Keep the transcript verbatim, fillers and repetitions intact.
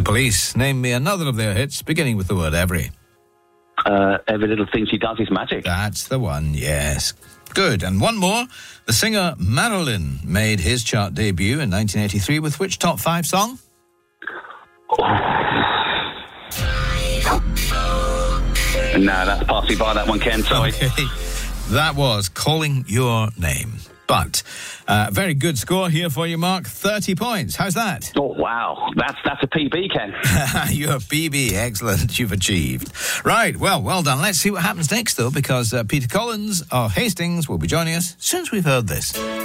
The Police. Name me another of their hits beginning with the word every. Uh, every little thing she does is magic. That's the one, yes. Good. And one more. The singer Marilyn made his chart debut in nineteen eighty-three with which top five song? No, that's passed me by, that one, Ken, sorry. Okay. That was Calling Your Name. But uh, very good score here for you, Mark. thirty points. How's that? Oh, wow. That's that's a P B, Ken. You're a P B. Excellent. You've achieved. Right. Well, well done. Let's see what happens next, though, because uh, Peter Collins of Hastings will be joining us as soon as we've heard this.